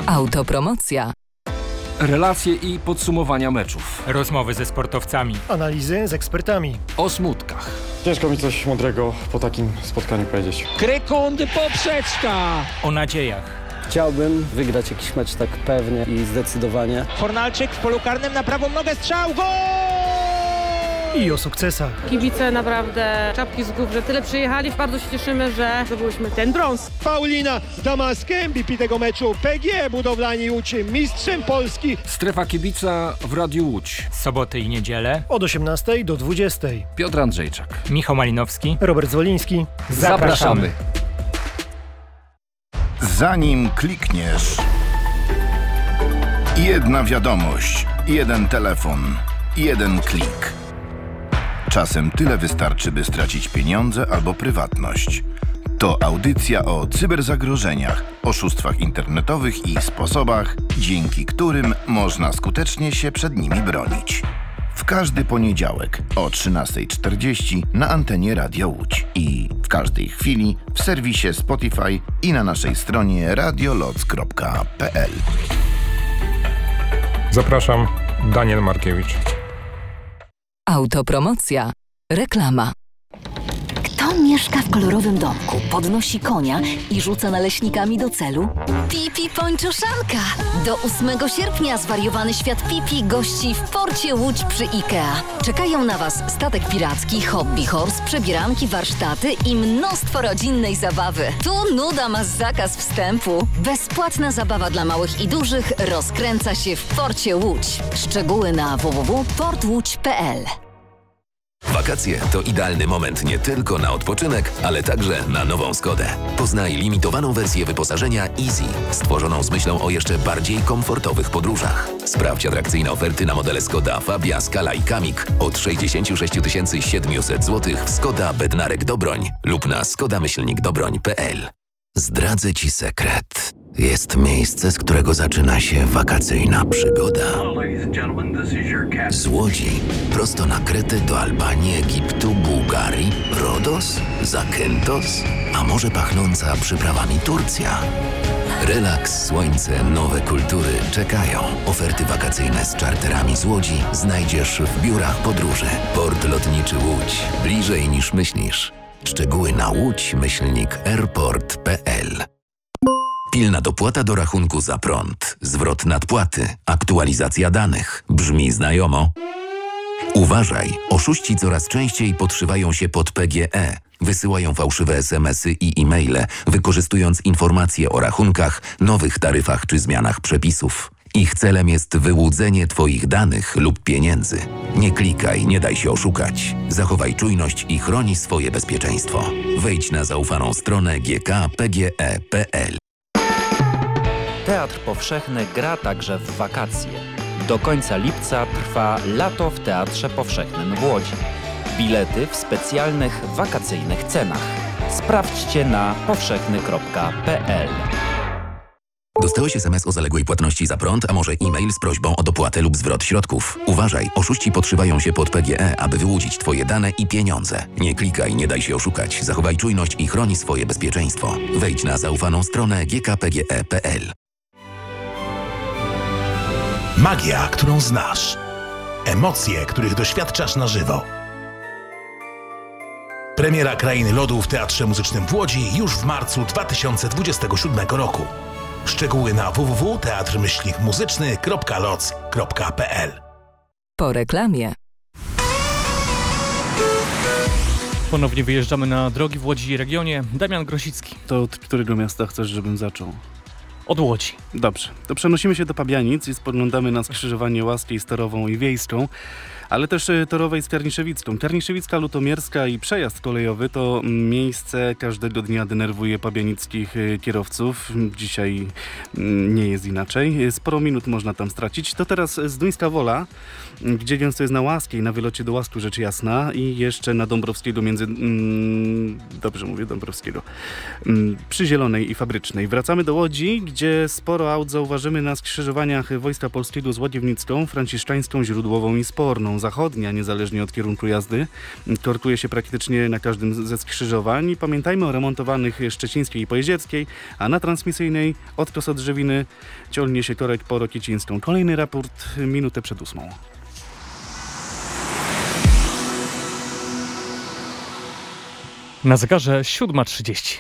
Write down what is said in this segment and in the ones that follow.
Autopromocja. Relacje i podsumowania meczów. Rozmowy ze sportowcami. Analizy z ekspertami. O smutkach. Ciężko mi coś mądrego po takim spotkaniu powiedzieć. Krykundy, poprzeczka! O nadziejach. Chciałbym wygrać jakiś mecz tak pewnie i zdecydowanie. Fornalczyk w polu karnym na prawą nogę, strzał, gol! I o sukcesach. Kibice naprawdę czapki z głów, że tyle przyjechali. Bardzo się cieszymy, że zdobyliśmy ten brąz. Paulina Damaskiem, MVP tego meczu. PGE Budowlani Łódź, mistrzem Polski. Strefa kibica w Radiu Łódź. Soboty i niedzielę. Od 18 do 20. Piotr Andrzejczak. Michał Malinowski. Robert Zwoliński. Zapraszamy. Zanim klikniesz. Jedna wiadomość, jeden telefon, jeden klik. Czasem tyle wystarczy, by stracić pieniądze albo prywatność. To audycja o cyberzagrożeniach, oszustwach internetowych i sposobach, dzięki którym można skutecznie się przed nimi bronić. W każdy poniedziałek o 13:40 na antenie Radia Łódź i w każdej chwili w serwisie Spotify i na naszej stronie radioloc.pl. Zapraszam, Daniel Markiewicz. Autopromocja. Reklama. Kto mieszka w kolorowym domku, podnosi konia i rzuca naleśnikami do celu? Pipi Pończoszanka! Do 8 sierpnia zwariowany świat Pipi gości w porcie Łódź przy IKEA. Czekają na Was statek piracki, hobby horse, przebieranki, warsztaty i mnóstwo rodzinnej zabawy. Tu nuda ma zakaz wstępu. Bezpłatna zabawa dla małych i dużych rozkręca się w porcie Łódź. Szczegóły na www.portłódź.pl. Wakacje to idealny moment nie tylko na odpoczynek, ale także na nową Skodę. Poznaj limitowaną wersję wyposażenia Easy, stworzoną z myślą o jeszcze bardziej komfortowych podróżach. Sprawdź atrakcyjne oferty na modele Skoda Fabia, Scala i Kamik od 66 700 zł w Skoda Bednarek Dobroń lub na skoda-dobroń.pl. Zdradzę Ci sekret. Jest miejsce, z którego zaczyna się wakacyjna przygoda. Z Łodzi prosto na Kretę do Albanii, Egiptu, Bułgarii, Rodos, Zakynthos, a może pachnąca przyprawami Turcja. Relaks, słońce, nowe kultury czekają. Oferty wakacyjne z czarterami z Łodzi znajdziesz w biurach podróży. Port Lotniczy Łódź. Bliżej niż myślisz. Szczegóły na łódź-airport.pl. Pilna dopłata do rachunku za prąd, zwrot nadpłaty, aktualizacja danych. Brzmi znajomo? Uważaj, oszuści coraz częściej podszywają się pod PGE. Wysyłają fałszywe SMS-y i e-maile, wykorzystując informacje o rachunkach, nowych taryfach czy zmianach przepisów. Ich celem jest wyłudzenie Twoich danych lub pieniędzy. Nie klikaj, nie daj się oszukać. Zachowaj czujność i chroni swoje bezpieczeństwo. Wejdź na zaufaną stronę gkpge.pl. Teatr Powszechny gra także w wakacje. Do końca lipca trwa Lato w Teatrze Powszechnym w Łodzi. Bilety w specjalnych wakacyjnych cenach. Sprawdźcie na powszechny.pl. Dostałeś SMS o zaległej płatności za prąd, a może e-mail z prośbą o dopłatę lub zwrot środków. Uważaj, oszuści podszywają się pod PGE, aby wyłudzić Twoje dane i pieniądze. Nie klikaj, nie daj się oszukać. Zachowaj czujność i chroni swoje bezpieczeństwo. Wejdź na zaufaną stronę gkpge.pl. Magia, którą znasz. Emocje, których doświadczasz na żywo. Premiera Krainy Lodu w Teatrze Muzycznym w Łodzi już w marcu 2027 roku. Szczegóły na www.teatr-muzyczny.loc.pl. Po reklamie. Ponownie wyjeżdżamy na drogi w Łodzi i regionie. Damian Grosicki. To od którego miasta chcesz, żebym zaczął? Od Łodzi. Dobrze. To przenosimy się do Pabianic i spoglądamy na skrzyżowanie Łaskiej z Torową i Wiejską, ale też Torowej z Karniszewicką. Karniszewicka, Lutomierska i przejazd kolejowy to miejsce każdego dnia denerwuje pabianickich kierowców. Dzisiaj nie jest inaczej. Sporo minut można tam stracić. To teraz Zduńska Wola, gdzie więc to jest na Łaskiej, na wylocie do Łasku, rzecz jasna, i jeszcze na Dąbrowskiego między... dobrze mówię, Dąbrowskiego. Przy Zielonej i Fabrycznej. Wracamy do Łodzi, gdzie sporo aut zauważymy na skrzyżowaniach Wojska Polskiego z Łagiewnicką, Franciszkańską, Źródłową i Sporną. północno-zachodnia, niezależnie od kierunku jazdy. Korkuje się praktycznie na każdym ze skrzyżowań. Pamiętajmy o remontowanych Szczecińskiej i Pojezierskiej, a na transmisyjnej od Kosodrzewiny ciągnie się korek po Rokicińską. Kolejny raport minutę przed 8. Na zegarze 7:30.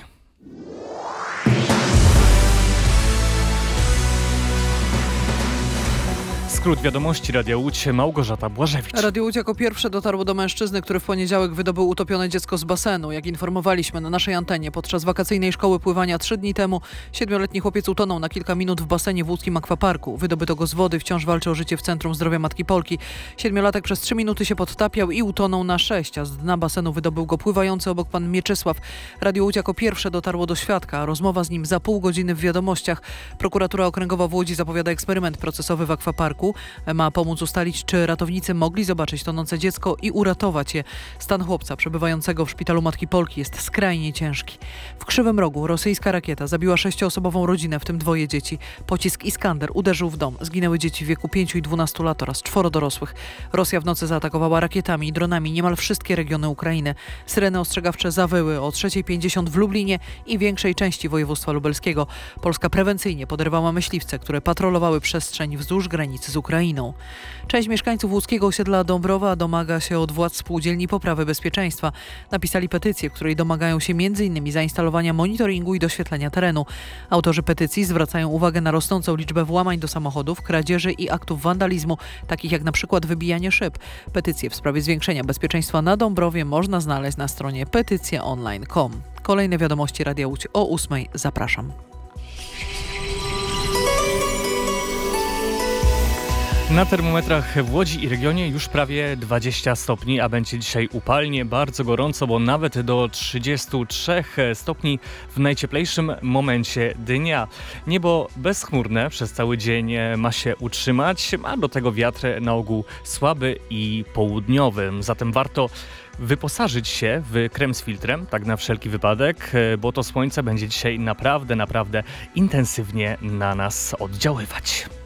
Skrót wiadomości Radia Łódź, Małgorzata Błażewicz. Radio Łódź jako pierwsze dotarło do mężczyzny, który w poniedziałek wydobył utopione dziecko z basenu. Jak informowaliśmy na naszej antenie, podczas wakacyjnej szkoły pływania 3 dni temu 7-letni chłopiec utonął na kilka minut w basenie w łódzkim akwaparku. Wydobyto go z wody, wciąż walczy o życie w Centrum Zdrowia Matki Polki. 7-latek przez 3 minuty się podtapiał i utonął na 6, a z dna basenu wydobył go pływający obok pan Mieczysław. Radio Łódź jako pierwsze dotarło do świadka, a rozmowa z nim za pół godziny w wiadomościach. Prokuratura Okręgowa w Łodzi zapowiada eksperyment procesowy w akwaparku. Ma pomóc ustalić, czy ratownicy mogli zobaczyć tonące dziecko i uratować je. Stan chłopca przebywającego w szpitalu Matki Polki jest skrajnie ciężki. W Krzywym Rogu rosyjska rakieta zabiła 6-osobową rodzinę, w tym 2 dzieci. Pocisk Iskander uderzył w dom. Zginęły dzieci w wieku 5 i 12 lat oraz 4 dorosłych. Rosja w nocy zaatakowała rakietami i dronami niemal wszystkie regiony Ukrainy. Syreny ostrzegawcze zawyły o 3:50 w Lublinie i większej części województwa lubelskiego. Polska prewencyjnie poderwała myśliwce, które patrolowały przestrzeń wzdłuż granicy z Ukrainą. Część mieszkańców łódzkiego osiedla Dąbrowa domaga się od władz spółdzielni poprawy bezpieczeństwa. Napisali petycję, w której domagają się m.in. zainstalowania monitoringu i doświetlenia terenu. Autorzy petycji zwracają uwagę na rosnącą liczbę włamań do samochodów, kradzieży i aktów wandalizmu, takich jak na przykład wybijanie szyb. Petycję w sprawie zwiększenia bezpieczeństwa na Dąbrowie można znaleźć na stronie petycjeonline.com. Kolejne wiadomości Radia Łódź o 8:00. Zapraszam. Na termometrach w Łodzi i regionie już prawie 20 stopni, a będzie dzisiaj upalnie, bardzo gorąco, bo nawet do 33 stopni w najcieplejszym momencie dnia. Niebo bezchmurne przez cały dzień ma się utrzymać, a do tego wiatr na ogół słaby i południowy. Zatem warto wyposażyć się w krem z filtrem, tak na wszelki wypadek, bo to słońce będzie dzisiaj naprawdę intensywnie na nas oddziaływać.